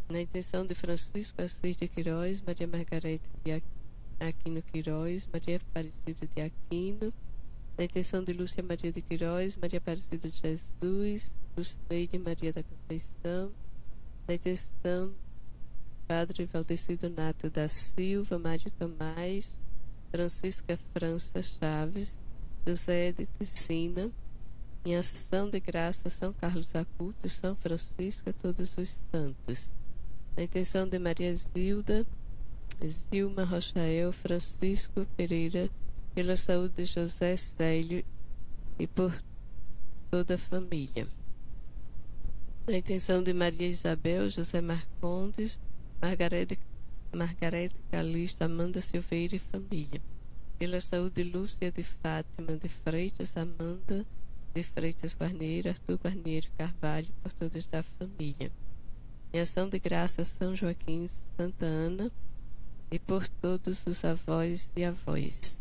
Na intenção de Francisco Assis de Queiroz, Maria Margarete de Aquino Queiroz, Maria Aparecida de Aquino. Na intenção de Lúcia Maria de Queiroz, Maria Aparecida de Jesus, Lucineide Maria da Conceição. Na intenção Padre Valdecido Nato da Silva, Mário Tomás, Francisca França Chaves, José de Ticina. Em ação de graça, São Carlos Acuto, São Francisco, a todos os santos. Na intenção de Maria Zilda, Zilma Rochael, Francisco Pereira, pela saúde de José Célio e por toda a família. Na intenção de Maria Isabel, José Marcondes, Margarete Calista, Amanda Silveira e família. Pela saúde de Lúcia de Fátima de Freitas, Amanda de Freitas Guarneiro, Arthur Guarneiro Carvalho, por todos da família. Em ação de graça, São Joaquim Santa Ana e por todos os avós e avós.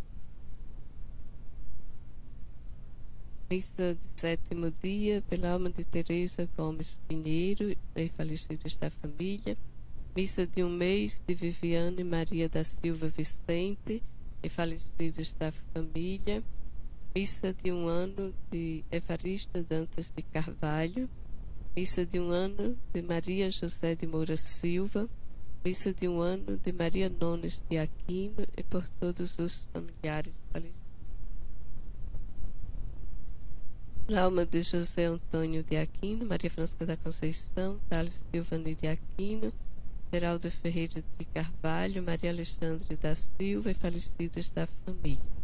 Missa de 7º dia, pela alma de Teresa Gomes Pinheiro e falecidos da família. Missa de 1 mês de Viviane Maria da Silva Vicente e falecidos da família. Missa de 1 ano de Evarista Dantas de Carvalho. Missa de 1 ano de Maria José de Moura Silva. Missa de 1 ano de Maria Nones de Aquino e por todos os familiares falecidos. Alma de José Antônio de Aquino, Maria Francisca da Conceição, Thales Silvani de Aquino, Geraldo Ferreira de Carvalho, Maria Alexandre da Silva e falecidos da família.